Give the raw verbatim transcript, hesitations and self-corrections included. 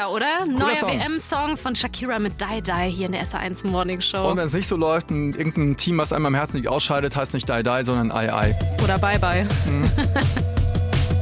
Mega, oder? Neuer Song. W M-Song von Shakira mit Die Die hier in der S R eins Morning Show. Und wenn es nicht so läuft, ein, irgendein Team, was einem am Herzen liegt, ausscheidet, heißt nicht Die Die, sondern Ei Ei. Oder Bye Bye. Mhm.